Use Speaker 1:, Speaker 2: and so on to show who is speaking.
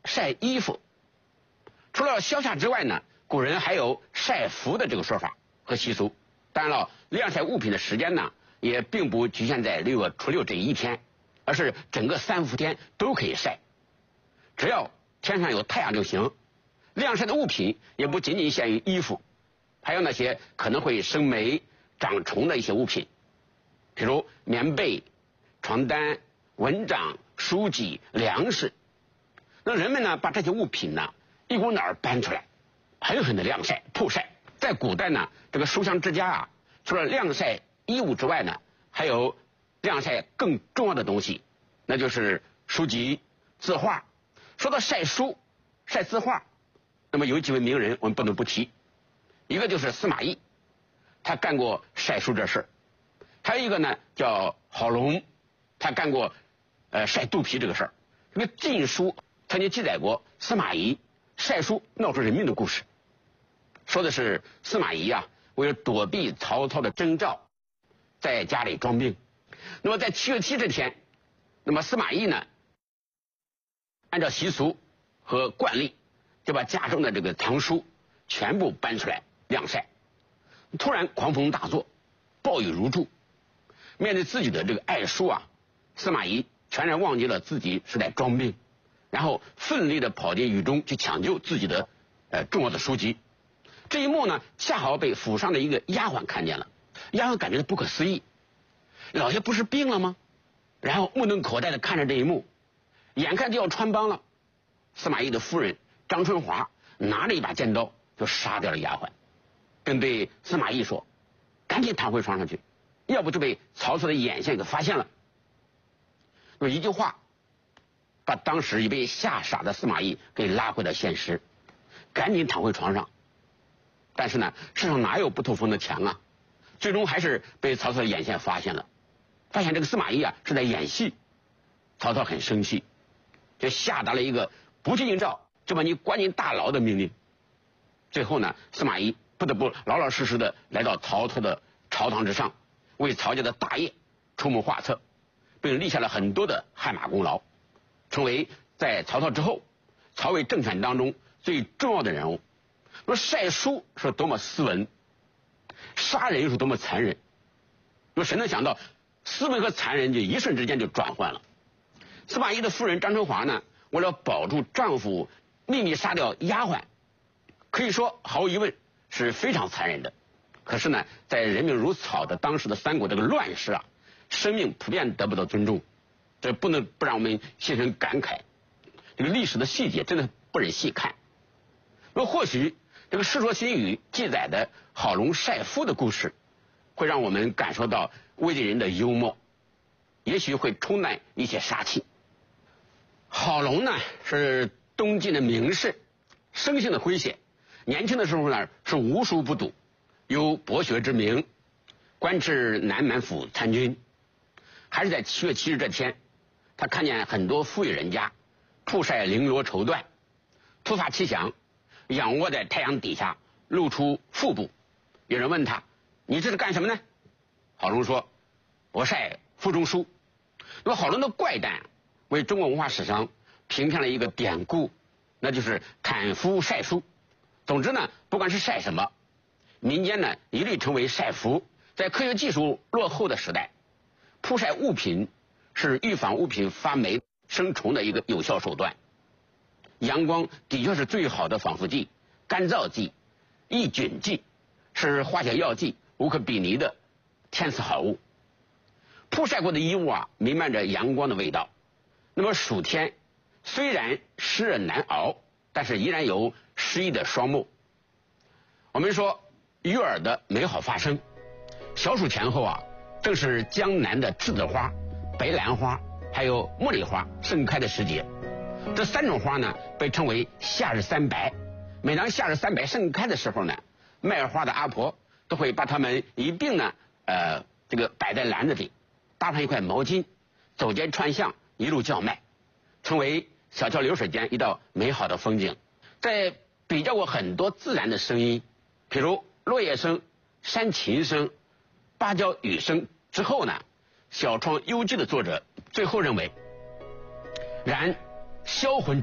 Speaker 1: 晒衣服。除了消夏之外呢，古人还有晒服的这个说法和习俗。当然了，晾晒物品的时间呢，也并不局限在6月初6这一天，而是整个3伏天都可以晒，只要天上有太阳就行。晾晒的物品也不仅仅限于衣服，还有那些可能会生霉、长虫的一些物品，比如棉被、床单、蚊帐、书籍、粮食。那人们呢，把这些物品呢一股脑儿搬出来，狠狠的晾晒、曝晒。在古代呢，这个书香之家啊，除了晾晒衣物之外呢，还有晾晒更重要的东西，那就是书籍、字画。说到晒书、晒字画，那么有几位名人我们不能不提，一个就是司马懿，他干过晒书这事；还有一个呢叫郝龙，他干过晒肚皮这个事儿。这个《晋书》曾经记载过司马懿晒书闹出人命的故事，说的是司马懿啊，为了躲避曹操的征召，在家里装病。那么在7月7这天，那么司马懿呢，按照习俗和惯例，就把家中的这个藏书全部搬出来晾晒。突然狂风大作，暴雨如注，面对自己的这个爱书啊，司马懿全然忘记了自己是在装病，然后奋力的跑进雨中去抢救自己的重要的书籍。这一幕呢，恰好被府上的一个丫鬟看见了。丫鬟感觉到不可思议，老爷不是病了吗？然后目瞪口呆的看着这一幕，眼看就要穿帮了。司马懿的夫人张春华拿着一把剑刀就杀掉了丫鬟，并对司马懿说：“赶紧躺回床上去，要不就被曹操的眼线给发现了。”有一句话把当时已被吓傻的司马懿给拉回了现实，赶紧躺回床上。但是呢，世上哪有不透风的墙啊？最终还是被曹操的眼线发现了，发现这个司马懿啊是在演戏。曹操很生气，就下达了一个不去应召就把你关进大牢的命令。最后呢，司马懿不得不老老实实的来到曹操的朝堂之上，为曹家的大业出谋划策，并立下了很多的汗马功劳，成为在曹操之后曹魏政权当中最重要的人物。说晒书是多么斯文，杀人又是多么残忍。说谁能想到斯文和残忍就一瞬之间就转换了。司马懿的夫人张春华呢，为了保住丈夫秘密杀掉丫鬟，可以说毫无疑问是非常残忍的。可是呢，在人命如草的当时的三国这个乱世啊，生命普遍得不到尊重，这不能不让我们心生感慨。这个历史的细节真的不忍细看。那或许这个《世说新语》记载的郝龙晒夫的故事，会让我们感受到魏晋人的幽默，也许会冲淡一些杀气。郝龙呢是东晋的名士，生性的诙谐，年轻的时候呢是无书不读，有博学之名，官至南蛮府参军。还是在7月7日这天，他看见很多富裕人家曝晒绫罗绸缎，突发奇想，仰卧在太阳底下露出腹部。有人问他：“你这是干什么呢？”郝龙说：“我晒腹中书。”那么郝龙的怪诞为中国文化史上平添了一个典故，那就是砍夫晒书。总之呢，不管是晒什么，民间呢一律称为晒服。在科学技术落后的时代，曝晒物品是预防物品发霉生虫的一个有效手段。阳光的确是最好的防腐剂、干燥剂、抑菌剂，是化学药剂无可比拟的天赐好物。曝晒过的衣物啊，弥漫着阳光的味道。那么暑天虽然湿热难熬，但是依然有诗意的双目。我们说悦耳的美好发生。小暑前后啊，正是江南的栀子花、白兰花还有茉莉花盛开的时节。这三种花呢被称为夏日三白。每当夏日三白盛开的时候呢，卖花的阿婆都会把它们一并呢这个摆在篮子里，搭上一块毛巾，走街串巷一路叫卖，成为小桥流水间一道美好的风景。在比较过很多自然的声音，比如落叶声、山琴声、芭蕉雨声之后呢，小窗幽居的作者最后认为，然销魂